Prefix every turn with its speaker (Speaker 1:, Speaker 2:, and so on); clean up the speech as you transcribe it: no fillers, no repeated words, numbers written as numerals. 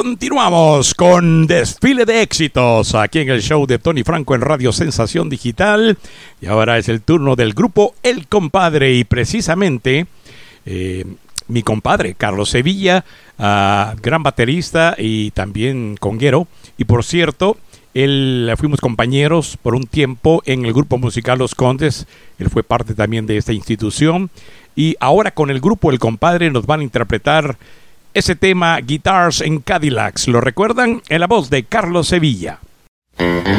Speaker 1: Continuamos con Desfile de Éxitos aquí en el show de Tony Franco en Radio Sensación Digital. Y ahora es el turno del grupo El Compadre y precisamente mi compadre Carlos Sevilla, gran baterista y también conguero. Y por cierto, fuimos compañeros por un tiempo en el grupo musical Los Condes. Él fue parte también de esta institución. Y ahora con el grupo El Compadre nos van a interpretar ese tema Guitars en Cadillacs. ¿Lo recuerdan? En la voz de Carlos Sevilla.